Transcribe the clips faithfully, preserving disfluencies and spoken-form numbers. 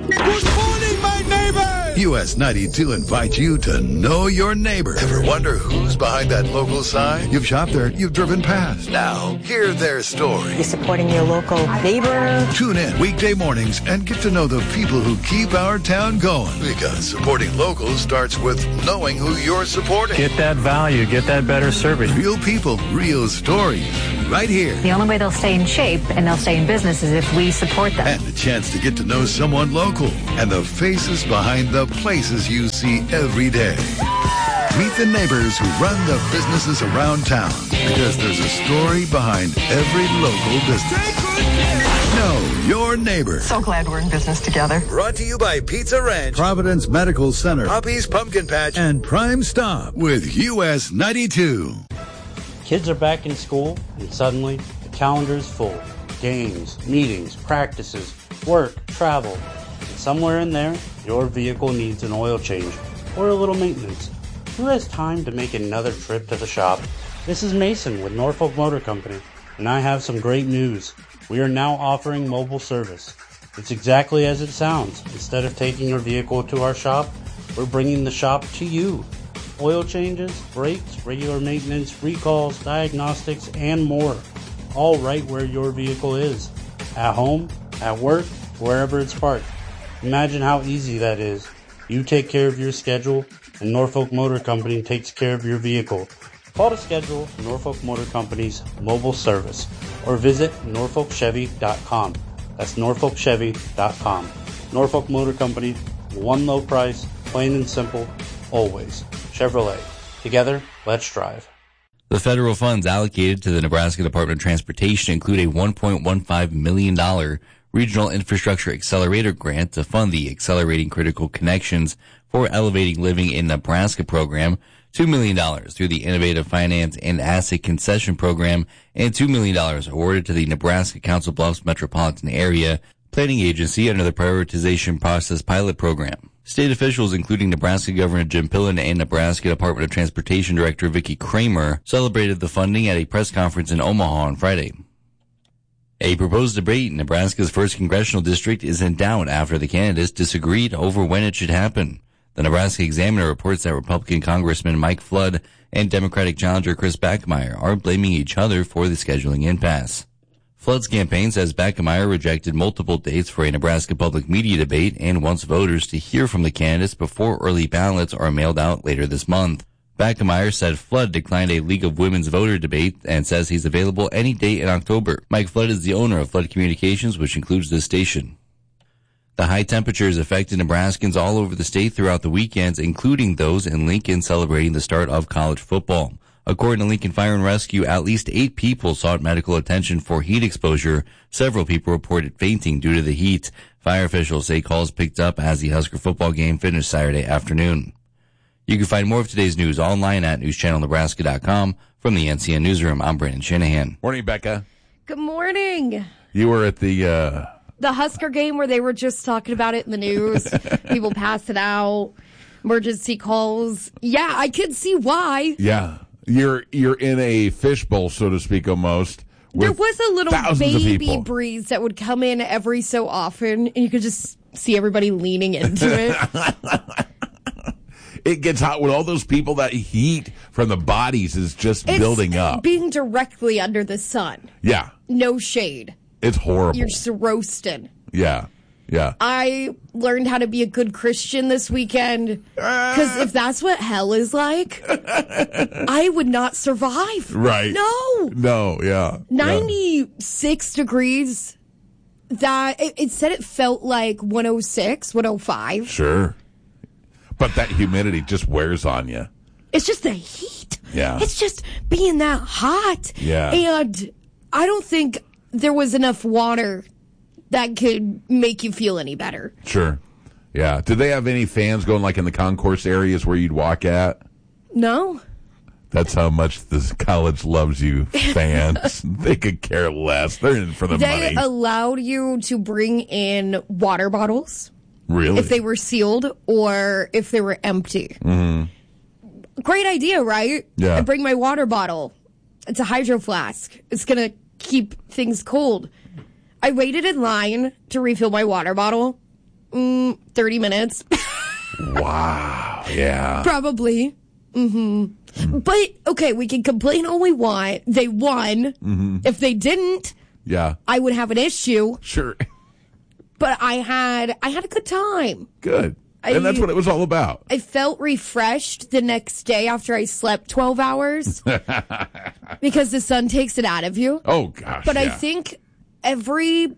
Good morning, my neighbor! U S ninety-two invites you to know your neighbor. Ever wonder who's behind that local sign? You've shopped there, you've driven past. Now, hear their story. You're supporting your local neighbor. Tune in weekday mornings and get to know the people who keep our town going. Because supporting locals starts with knowing who you're supporting. Get that value, get that better service. Real people, real stories. Right here. The only way they'll stay in shape and they'll stay in business is if we support them. And the chance to get to know someone local and the faces behind the places you see every day. Meet the neighbors who run the businesses around town, because there's a story behind every local business. Know your neighbor. So glad we're in business together. Brought to you by Pizza Ranch, Providence Medical Center, Poppy's Pumpkin Patch, and Prime Stop with U S ninety-two. Kids are back in school, and suddenly the calendar is full. Games, meetings, practices, work, travel. And somewhere in there, your vehicle needs an oil change or a little maintenance. Who has time to make another trip to the shop? This is Mason with Norfolk Motor Company, and I have some great news. We are now offering mobile service. It's exactly as it sounds. Instead of taking your vehicle to our shop, we're bringing the shop to you. Oil changes, brakes, regular maintenance, recalls, diagnostics, and more. All right where your vehicle is. At home, at work, wherever it's parked. Imagine how easy that is. You take care of your schedule, and Norfolk Motor Company takes care of your vehicle. Call to schedule Norfolk Motor Company's mobile service or visit norfolk chevy dot com. That's norfolk chevy dot com. Norfolk Motor Company, one low price, plain and simple, always. Chevrolet. Together, let's drive. The federal funds allocated to the Nebraska Department of Transportation include a one point one five million dollars Regional Infrastructure Accelerator grant to fund the Accelerating Critical Connections for Elevating Living in Nebraska program, two million dollars through the Innovative Finance and Asset Concession Program, and two million dollars awarded to the Nebraska Council Bluffs Metropolitan Area Planning Agency under the Prioritization Process Pilot Program. State officials, including Nebraska Governor Jim Pillen and Nebraska Department of Transportation Director Vicki Kramer, celebrated the funding at a press conference in Omaha on Friday. A proposed debate in Nebraska's first congressional district is in doubt after the candidates disagreed over when it should happen. The Nebraska Examiner reports that Republican Congressman Mike Flood and Democratic challenger Chris Bachmeier are blaming each other for the scheduling impasse. Flood's campaign says Bachmeier rejected multiple dates for a Nebraska public media debate and wants voters to hear from the candidates before early ballots are mailed out later this month. Bachmeier said Flood declined a League of Women's Voter debate and says he's available any day in October. Mike Flood is the owner of Flood Communications, which includes this station. The high temperatures affected Nebraskans all over the state throughout the weekends, including those in Lincoln celebrating the start of college football. According to Lincoln Fire and Rescue, at least eight people sought medical attention for heat exposure. Several people reported fainting due to the heat. Fire officials say calls picked up as the Husker football game finished Saturday afternoon. You can find more of today's news online at news channel nebraska dot com. From the N C N Newsroom, I'm Brandon Shanahan. Morning, Becca. Good morning. You were at the... Uh... The Husker game where they were just talking about it in the news. People passing out, emergency calls. Yeah, I could see why. Yeah. You're you're in a fishbowl, so to speak, almost. There was a little baby of breeze that would come in every so often, and you could just see everybody leaning into it. It gets hot with all those people. That heat from the bodies is just it's building up. Being directly under the sun. Yeah. No shade. It's horrible. You're just roasted. Yeah. Yeah. I learned how to be a good Christian this weekend because if that's what hell is like, I would not survive. Right. No. No, yeah. ninety-six yeah. degrees. That it, it said it felt like one oh six, one oh five. Sure. But that humidity just wears on you. It's just the heat. Yeah. It's just being that hot. Yeah. And I don't think there was enough water that could make you feel any better. Sure. Yeah. Did they have any fans going like in the concourse areas where you'd walk at? No. That's how much this college loves you, fans. They could care less. They're in for the they money. They allowed you to bring in water bottles. Really? If they were sealed or if they were empty. Mm-hmm. Great idea, right? Yeah. I bring my water bottle. It's a hydro flask. It's going to keep things cold. I waited in line to refill my water bottle. Mm, thirty minutes. Wow. Yeah. Probably. Mm-hmm. Mm. But, okay, we can complain all we want. They won. Mm-hmm. If they didn't, yeah, I would have an issue. Sure. But I had I had a good time. Good. I, and that's what it was all about. I felt refreshed the next day after I slept twelve hours. Because the sun takes it out of you. Oh, gosh. But yeah. I think every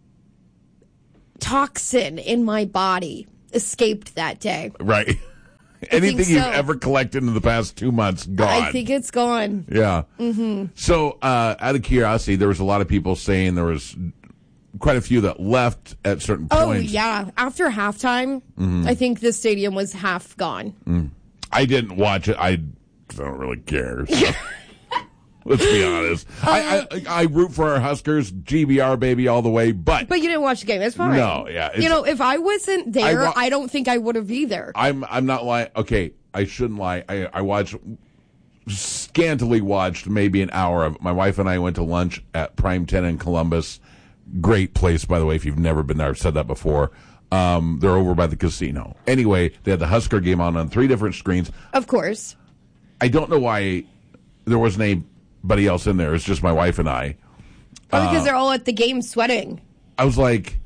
toxin in my body escaped that day. Right. Anything so. you've ever collected in the past two months, gone. I think it's gone. Yeah. Mm-hmm. So, uh, out of curiosity, there was a lot of people saying there was quite a few that left at certain Oh, points. yeah. After halftime, mm-hmm. I think the stadium was half gone. Mm. I didn't watch it. I don't really care. So. Let's be honest. Uh, I, I I root for our Huskers, G B R baby all the way, but but you didn't watch the game. It's fine. No, yeah. You know, if I wasn't there, I, wa- I don't think I would have either. I'm I'm not lying. Okay, I shouldn't lie. I I watched scantily watched maybe an hour of. My wife and I went to lunch at Prime Ten in Columbus. Great place, by the way. If you've never been there, I've said that before. Um, they're over by the casino. Anyway, they had the Husker game on on three different screens. Of course. I don't know why there wasn't a. Anybody else in there. It's just my wife and I. Oh, because uh, they're all at the game sweating. I was like,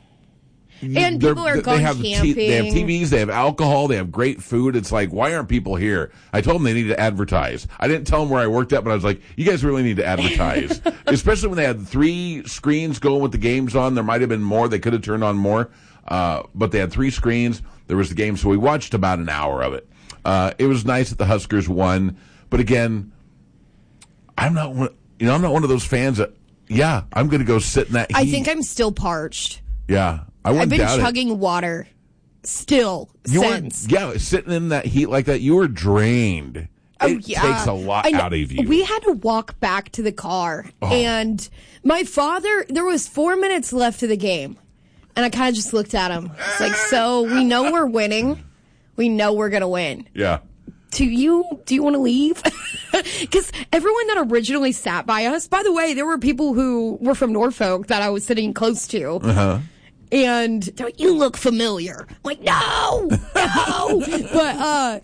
and people are going they have camping. T- they have T Vs, they have alcohol, they have great food. It's like, why aren't people here? I told them they need to advertise. I didn't tell them where I worked at, but I was like, you guys really need to advertise. Especially when they had three screens going with the games on. There might have been more. They could have turned on more. Uh, but they had three screens. There was the game, so we watched about an hour of it. Uh, it was nice that the Huskers won. But again, I'm not one, you know, I'm not one of those fans that, yeah, I'm going to go sit in that heat. I think I'm still parched. Yeah. I wouldn't I've been doubt chugging it. water still you since. Were, yeah, sitting in that heat like that, you were drained. Oh, it yeah. takes a lot out of you. We had to walk back to the car. Oh. And my father, there was four minutes left of the game. And I kind of just looked at him. It's like, so we know we're winning. We know we're going to win. Yeah. Do you do you want to leave? Because everyone that originally sat by us, by the way, there were people who were from Norfolk that I was sitting close to. Uh-huh. And they're like, you look familiar. I'm like, no, no. But uh,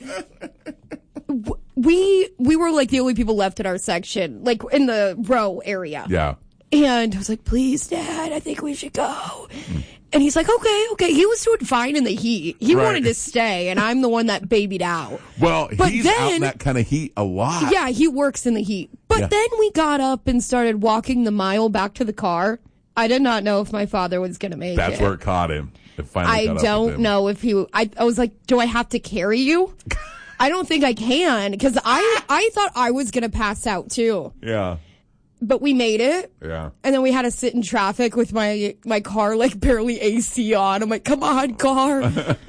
w- we we were like the only people left in our section, like in the row area. Yeah. And I was like, please, Dad, I think we should go. Mm. And he's like, okay, okay. He was doing fine in the heat. He right. wanted to stay, and I'm the one that babied out. Well, but he's then, out in that kind of heat a lot. Yeah, he works in the heat. But yeah. then we got up and started walking the mile back to the car. I did not know if my father was going to make That's it. That's where it caught him. It finally I caught don't up with him. know if he... I, I was like, do I have to carry you? I don't think I can, because I, I thought I was going to pass out, too. Yeah. But we made it. Yeah. And then we had to sit in traffic with my my car like barely A C on. I'm like, come on, car.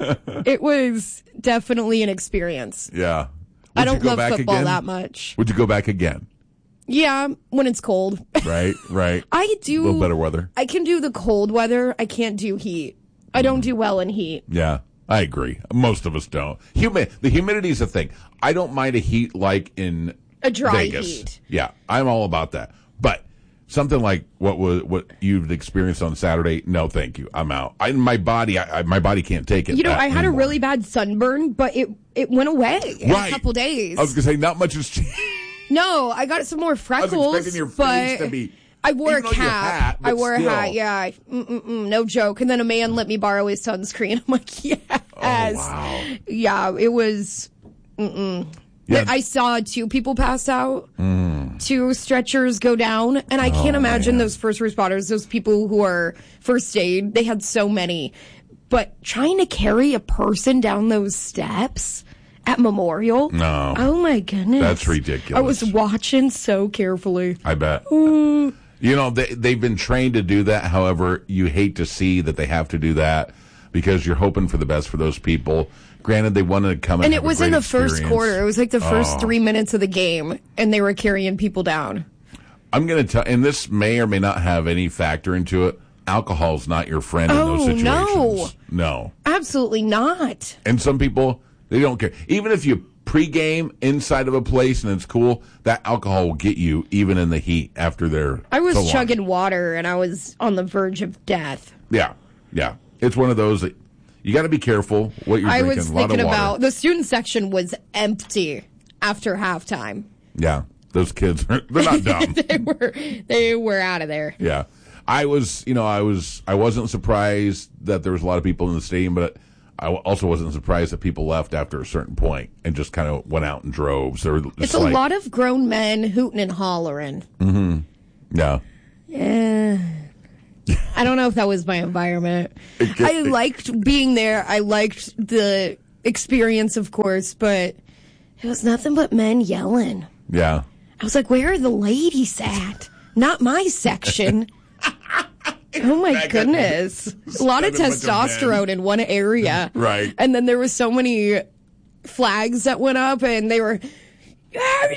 It was definitely an experience. Yeah. Would I don't you go love back football again? that much. Would you go back again? Yeah, when it's cold. Right, right. I do. A little better weather. I can do the cold weather. I can't do heat. I don't do well in heat. Yeah, I agree. Most of us don't. Humi- the humidity is a thing. I don't mind a heat like in a dry Vegas. heat. Yeah, I'm all about that. But something like what was what you've experienced on Saturday, no, thank you. I'm out. I, my body, I, I, my body can't take it. You know, that I had anymore. a really bad sunburn, but it it went away in right. a couple days. I was gonna say not much has changed. No, I got some more freckles. I was expecting your face but to be. I wore a even though you cap. hat, but I wore still. a hat. Yeah, Mm-mm-mm, no joke. And then a man let me borrow his sunscreen. I'm like, yes. Oh, wow. Yeah, it was. Mm-mm. Yeah. I saw two people pass out, mm. two stretchers go down, and I can't Oh, imagine man. those first responders, those people who are first aid. They had so many, but trying to carry a person down those steps at Memorial. No. Oh my goodness. That's ridiculous. I was watching so carefully. I bet. Mm. You know, they, they've been trained to do that. However, you hate to see that they have to do that because you're hoping for the best for those people. Granted, they wanted to come in And have it a was great in the first experience. quarter. It was like the first Oh. three minutes of the game, and they were carrying people down. I'm going to tell, and this may or may not have any factor into it. Alcohol's not your friend Oh, in those situations. no. No. Absolutely not. And some people, they don't care. Even if you pregame inside of a place and it's cool, that alcohol will get you even in the heat after they're I was so long. chugging water, and I was on the verge of death. Yeah, yeah. It's one of those that you got to be careful what you're I drinking. was a lot thinking of water. about the student section was empty after halftime. Yeah, those kids, they're not dumb. they were they were out of there. Yeah. I was, you know, I was, I wasn't surprised that there was a lot of people in the stadium, but I also wasn't surprised that people left after a certain point and just kind of went out in droves. They were just It's a like, lot of grown men hooting and hollering. Mm-hmm. Yeah. Yeah. I don't know if that was my environment. I liked being there. I liked the experience, of course, but it was nothing but men yelling. Yeah. I was like, where are the ladies at? Not my section. Oh my goodness. A lot of testosterone in one area. Right. And then there was so many flags that went up and they were, I'm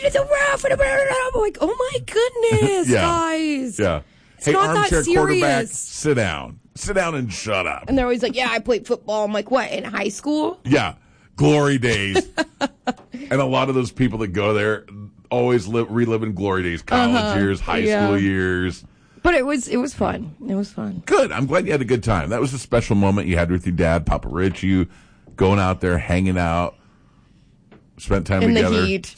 like, oh my goodness, Yeah. guys. Yeah. It's Hey, not that armchair quarterback, serious. sit down. Sit down and shut up. And they're always like, yeah, I played football. I'm like, what, in high school? Yeah. Glory days. And a lot of those people that go there always live, reliving glory days, college Uh-huh. years, high Yeah. school years. But it was it was fun. It was fun. Good. I'm glad you had a good time. That was a special moment you had with your dad, Papa Rich, you going out there, hanging out, spent time In the together. heat.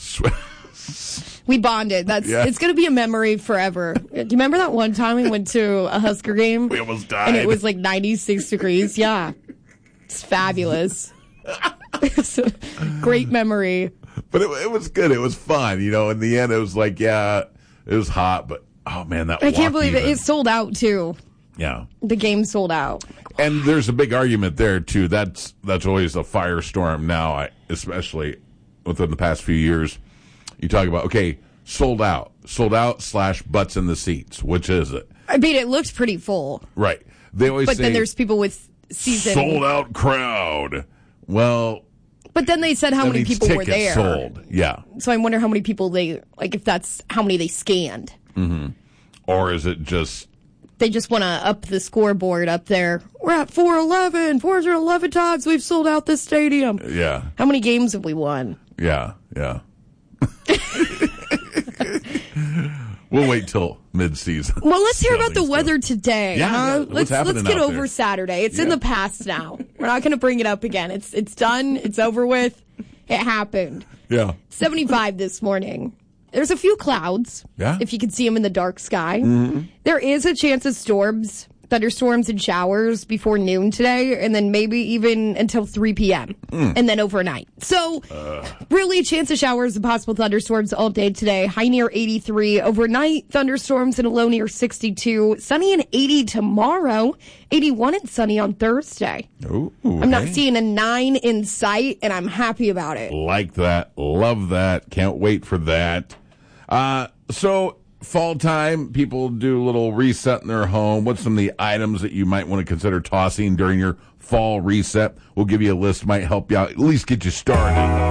Sw- We bonded. That's Yeah. It's going to be a memory forever. Do you remember that one time we went to a Husker game? We almost died. And it was like ninety-six degrees. Yeah. It's fabulous. It's a great memory. But it, it was good. It was fun. You know, in the end, it was like, yeah, it was hot, but oh man, that I can't walk believe it. even. It sold out too. Yeah. The game sold out. And there's a big argument there too. That's that's always a firestorm now, I, especially within the past few years. You talk about, okay, sold out, sold out slash butts in the seats. Which is it? I mean, it looked pretty full. Right. They always But say then there's people with season. sold out crowd. Well, But then they said how that many means people were tickets there. sold. Yeah. So I wonder how many people they, like if that's how many they scanned. Mm-hmm. Or is it just They just want to up the scoreboard up there. We're at four eleven, four hundred eleven times we've sold out this stadium. yeah, How many games have we won? yeah, yeah. We'll wait till mid-season. Well, let's hear See how about the things go. weather today. Yeah, huh? yeah. What's Let's happening let's get out over there? Saturday. It's in Yeah. the past now. We're not going to bring it up again. It's it's done. It's over with. It happened. Yeah. seventy-five this morning. There's a few clouds. Yeah. If you can see them in the dark sky. Mm-hmm. There is a chance of storms, thunderstorms and showers before noon today, and then maybe even until three p.m. Mm. and then overnight. So, really, a chance of showers and possible thunderstorms all day today. High near eighty-three. Overnight, thunderstorms and a low near sixty-two. Sunny and eighty tomorrow. eighty-one and sunny on Thursday. Ooh, I'm not hey. seeing a nine in sight, and I'm happy about it. Like that. Love that. Can't wait for that. Uh, so, fall time, people do a little reset in their home. What's some of the items that you might want to consider tossing during your fall reset? We'll give you a list, might help you out, at least get you started.